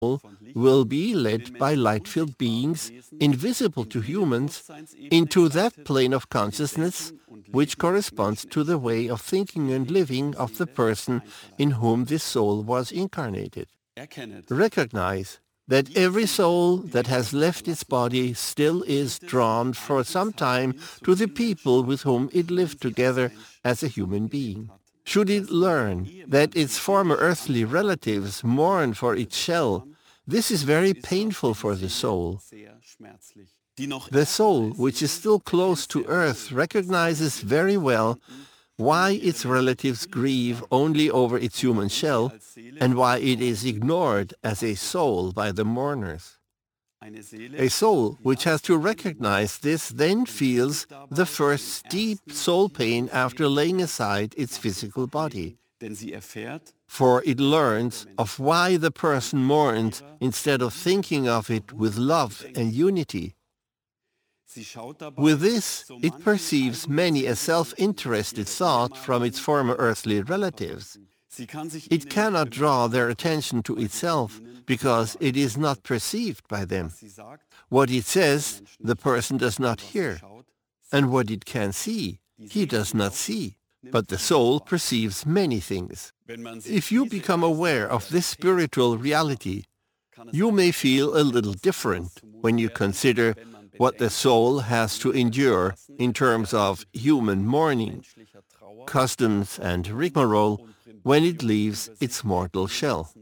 will be led by light-filled beings, invisible to humans, into that plane of consciousness which corresponds to the way of thinking and living of the person in whom this soul was incarnated. Recognize that every soul that has left its body still is drawn for some time to the people with whom it lived together as a human being. Should it learn that its former earthly relatives mourn for its shell, this is very painful for the soul. The soul, which is still close to earth, recognizes very well why its relatives grieve only over its human shell and why it is ignored as a soul by the mourners. A soul which has to recognize this then feels the first deep soul pain after laying aside its physical body, for it learns of why the person mourns instead of thinking of it with love and unity. With this, it perceives many a self-interested thought from its former earthly relatives. It cannot draw their attention to itself because it is not perceived by them. What it says, the person does not hear, and what it can see, he does not see. But the soul perceives many things. If you become aware of this spiritual reality, you may feel a little different when you consider what the soul has to endure in terms of human mourning, customs and rigmarole when it leaves its mortal shell.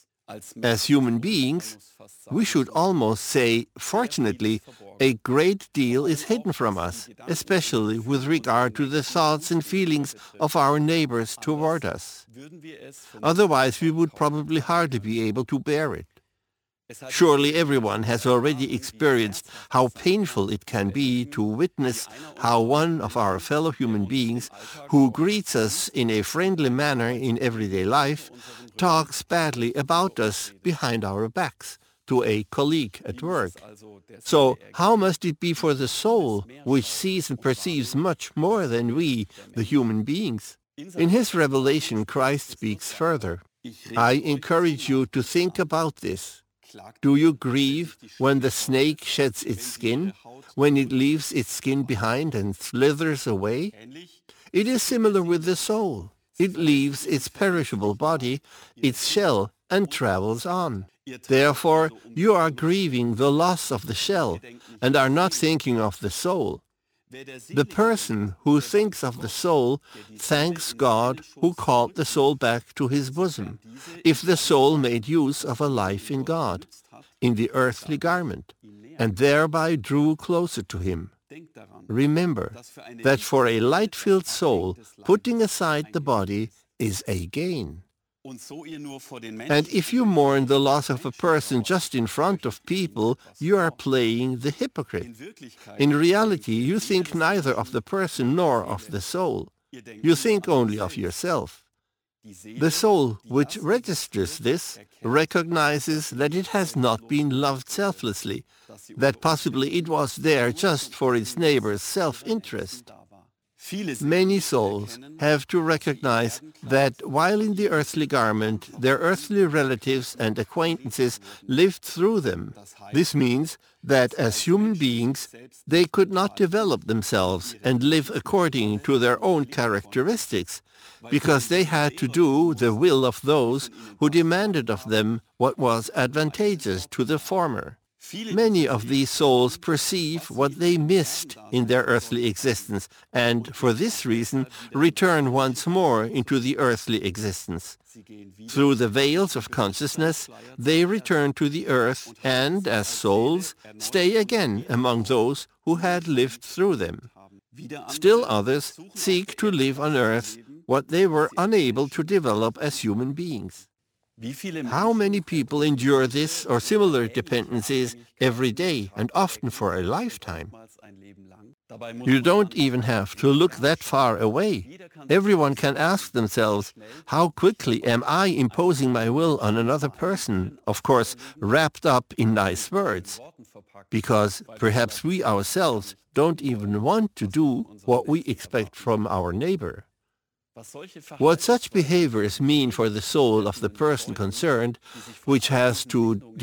As human beings, we should almost say, fortunately, a great deal is hidden from us, especially with regard to the thoughts and feelings of our neighbors toward us. Otherwise, we would probably hardly be able to bear it. Surely everyone has already experienced how painful it can be to witness how one of our fellow human beings, who greets us in a friendly manner in everyday life, talks badly about us behind our backs to a colleague at work. So how must it be for the soul, which sees and perceives much more than we, the human beings? In his revelation, Christ speaks further. I encourage you to think about this. Do you grieve when the snake sheds its skin, when it leaves its skin behind and slithers away? It is similar with the soul. It leaves its perishable body, its shell, and travels on. Therefore, you are grieving the loss of the shell and are not thinking of the soul. The person who thinks of the soul thanks God who called the soul back to his bosom, if the soul made use of a life in God, in the earthly garment, and thereby drew closer to him. Remember that for a light-filled soul, putting aside the body is a gain. And if you mourn the loss of a person just in front of people, you are playing the hypocrite. In reality, you think neither of the person nor of the soul. You think only of yourself. The soul which registers this recognizes that it has not been loved selflessly, that possibly it was there just for its neighbor's self-interest. Many souls have to recognize that while in the earthly garment, their earthly relatives and acquaintances lived through them. This means that as human beings, they could not develop themselves and live according to their own characteristics, because they had to do the will of those who demanded of them what was advantageous to the former. Many of these souls perceive what they missed in their earthly existence and, for this reason, return once more into the earthly existence. Through the veils of consciousness, they return to the earth and, as souls, stay again among those who had lived through them. Still others seek to live on earth what they were unable to develop as human beings. How many people endure this or similar dependencies every day and often for a lifetime? You don't even have to look that far away. Everyone can ask themselves, how quickly am I imposing my will on another person, of course, wrapped up in nice words? Because perhaps we ourselves don't even want to do what we expect from our neighbor. What such behaviors mean for the soul of the person concerned, which has to